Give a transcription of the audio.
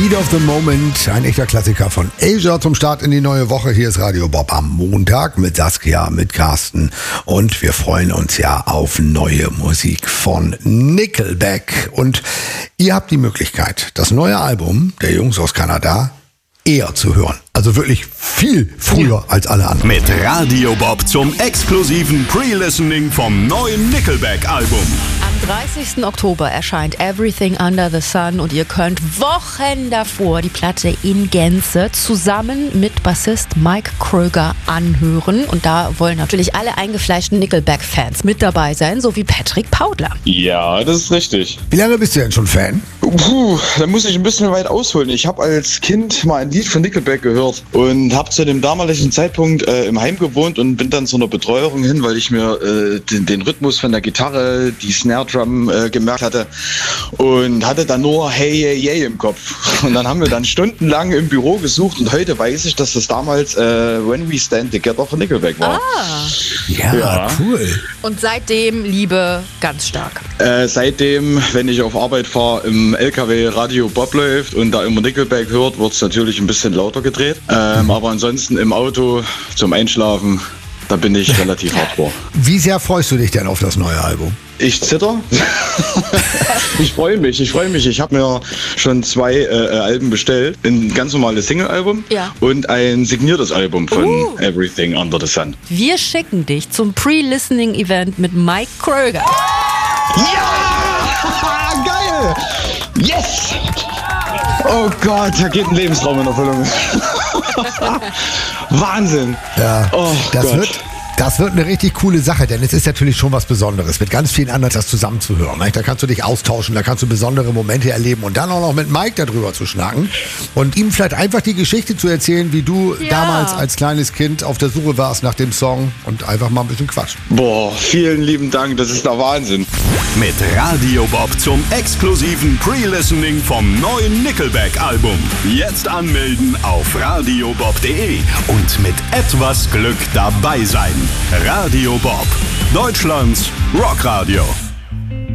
Heat of the Moment, ein echter Klassiker von Asia zum Start in die neue Woche. Hier ist Radio Bob am Montag mit Saskia, mit Carsten und wir freuen uns ja auf neue Musik von Nickelback. Und ihr habt die Möglichkeit, das neue Album der Jungs aus Kanada eher zu hören. Also wirklich viel früher als alle anderen. Mit Radio Bob zum exklusiven Pre-Listening vom neuen Nickelback-Album. Am 30. Oktober erscheint Everything Under the Sun und ihr könnt Wochen davor die Platte in Gänze zusammen mit Bassist Mike Kröger anhören. Und da wollen natürlich alle eingefleischten Nickelback-Fans mit dabei sein, so wie Patrick Paudler. Ja, das ist richtig. Wie lange bist du denn schon Fan? Da muss ich ein bisschen weit ausholen. Ich habe als Kind mal ein Lied von Nickelback gehört und habe zu dem damaligen Zeitpunkt im Heim gewohnt und bin dann zu einer Betreuerin hin, weil ich mir den Rhythmus von der Gitarre, die Snare Drum gemerkt hatte und hatte dann nur Hey, hey, hey im Kopf. Und dann haben wir dann stundenlang im Büro gesucht und heute weiß ich, dass das damals When We Stand Together von Nickelback war. Ja, cool. Und seitdem Liebe ganz stark. Seitdem, wenn ich auf Arbeit fahre, im LKW Radio Bob läuft und da immer Nickelback hört, wird es natürlich ein bisschen lauter gedreht. Aber ansonsten im Auto zum Einschlafen, da bin ich relativ hardcore. Wie sehr freust du dich denn auf das neue Album? Ich zitter. Ich freue mich. Ich habe mir schon 2 Alben bestellt. Ein ganz normales Single-Album und ein signiertes Album von Everything Under the Sun. Wir schicken dich zum Pre-Listening-Event mit Mike Kröger. Ja! Geil! Yes! Oh Gott, da geht ein Lebensraum in Erfüllung. Wahnsinn. Ja, oh das wird eine richtig coole Sache, denn es ist natürlich schon was Besonderes, mit ganz vielen anderen das zusammenzuhören. Da kannst du dich austauschen, da kannst du besondere Momente erleben und dann auch noch mit Mike darüber zu schnacken und ihm vielleicht einfach die Geschichte zu erzählen, wie du damals als kleines Kind auf der Suche warst nach dem Song und einfach mal ein bisschen quatschen. Boah, vielen lieben Dank, das ist der Wahnsinn. Mit Radio Bob zum exklusiven Pre-Listening vom neuen Nickelback-Album. Jetzt anmelden auf radiobob.de und mit etwas Glück dabei sein. Radio Bob, Deutschlands Rockradio.